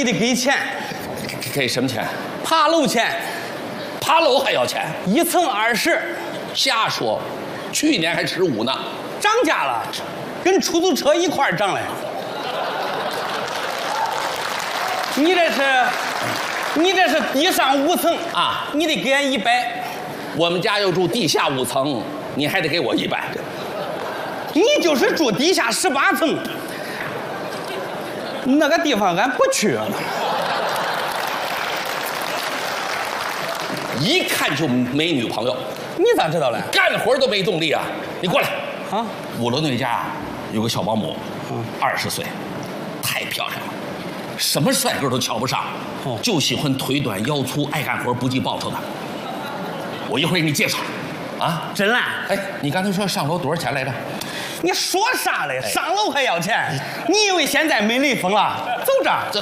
你得给钱。 给什么钱？ 爬楼钱， 爬楼还要钱 1层20， 瞎说，去年还15呢。 涨价了，跟出租车一块儿涨了。你这是地上5层啊， 你得给俺100。 我们家又住地下5层，你还得给我100。 你就是住地下18层，那个地方俺不去。 一看就没女朋友， 你咋知道嘞？ 干活都没动力啊！你过来啊 ！5楼那家啊，有个小保姆，20岁，太漂亮了，什么帅哥都瞧不上，就喜欢腿短腰粗、爱干活、不计报酬的。我一会儿给你介绍，啊， 真烂！ 哎，你刚才说上楼多少钱来着？ 你说啥嘞？上楼还要钱？你以为现在没雷锋了？走这。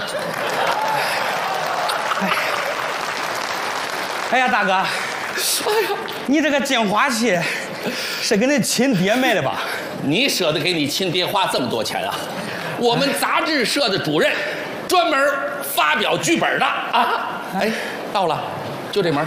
哎呀，大哥，哎呀，你这个净化器是给你亲爹买的吧？ 你舍得给你亲爹花这么多钱啊？我们杂志社的主任专门发表剧本的啊！哎，到了，就这门。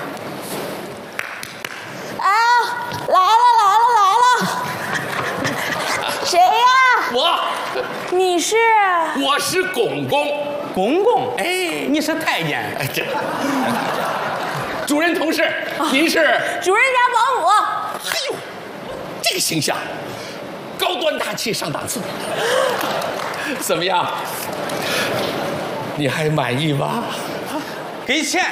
啊，来了！谁呀？ 我是公公。 公公， 哎， 你是太监。 哎，这主任同事，您是主任家保姆。 哎呦，这个形象，高端大气上档次。怎么样？你还满意吗？ 给钱。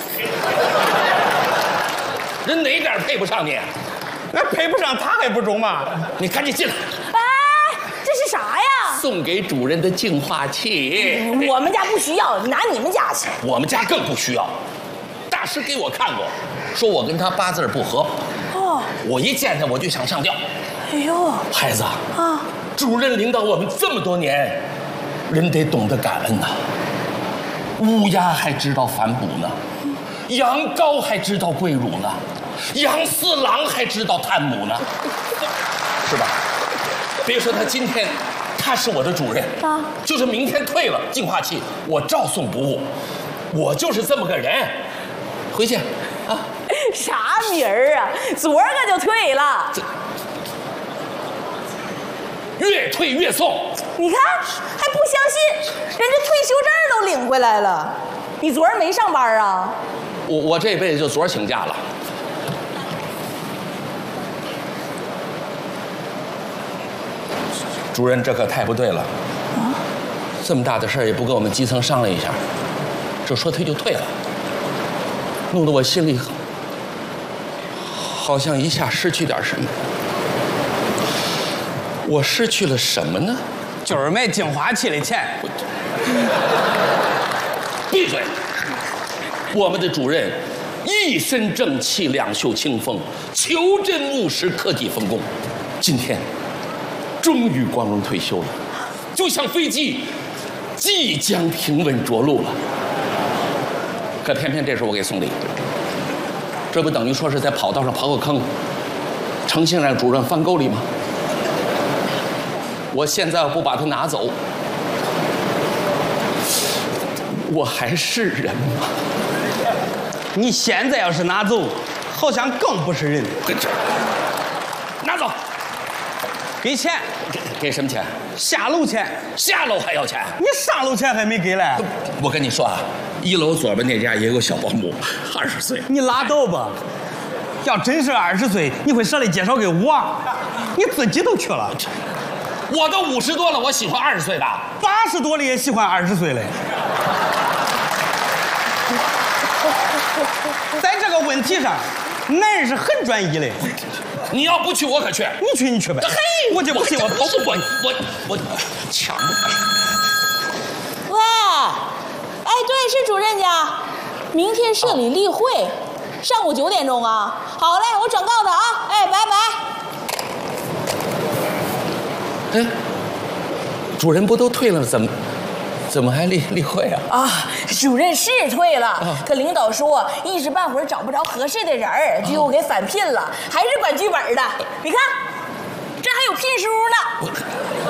人哪点配不上你？ 那配不上他还不中吗？ 你赶紧进来。 哎，这是啥呀？ 送给主任的净化器。 我们家不需要，拿你们家去。 我们家更不需要。大师给我看过，说我跟他8字不合。 哦， 我一见他我就想上吊。 哎呦， 孩子啊， 主任领导我们这么多年，人得懂得感恩呐。乌鸦还知道反哺呢，羊羔还知道跪乳呢，杨四郎还知道探母呢，是吧？别说他今天他是我的主任啊， 就是明天退了净化器，我照送不误。我就是这么个人。回去啊。 啥名儿啊？昨儿个就退了。 越退越送。 你看还不相信，人家退休证都领回来了。你昨儿没上班啊？ 我这辈子就昨儿请假了。主任，这可太不对了。这么大的事儿也不跟我们基层商量一下，这说退就退了，弄得我心里好像一下失去点什么。我失去了什么呢？ 就是买净化器的钱。 闭嘴！我们的主任一身正气，两袖清风，求真务实，克己奉公。今天终于光荣退休了，就像飞机即将平稳着陆了。可偏偏这时候我给送礼，这不等于说是在跑道上刨个坑，诚心让主任翻沟里吗？我现在要不把它拿走，我还是人吗？ 你现在要是拿走，好像更不是人。 拿走。 给钱。 给什么钱？ 下楼钱。 下楼还要钱？ 你上楼钱还没给嘞。 我跟你说啊，1楼左边那家也有小保姆，20岁。 你拉倒吧。要真是20岁，你会舍得介绍给我？你自己都去了。 我都50多了，我喜欢20岁的。 80多了也喜欢20岁嘞。在这个问题上，男人是很专一的。 你要不去，我可去。 你去，你去呗。 嘿， 我就不信我跑不过你。 我抢着。 喂，哎，对，是主任家。明天社里例会，上午9点钟啊。好嘞，我转告他啊。哎，拜拜。 哎，主任不都退了，怎么还例会啊？ 啊，主任是退了，可领导说一时半会儿找不着合适的人儿，就又给返聘了，还是管剧本的。你看，这还有聘书呢。